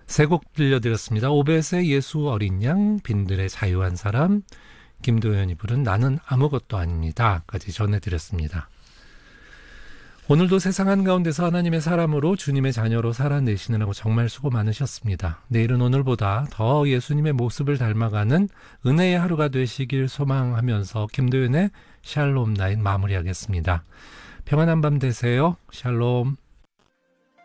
세 곡 들려드렸습니다. 오벳의 예수 어린 양, 빈들의 자유한 사람, 김도연이 부른 나는 아무것도 아닙니다 까지 전해드렸습니다. 오늘도 세상 한가운데서 하나님의 사람으로 주님의 자녀로 살아내시느라고 정말 수고 많으셨습니다. 내일은 오늘보다 더 예수님의 모습을 닮아가는 은혜의 하루가 되시길 소망하면서 김도연의 샬롬 나인 마무리하겠습니다. 평안한 밤 되세요. 샬롬.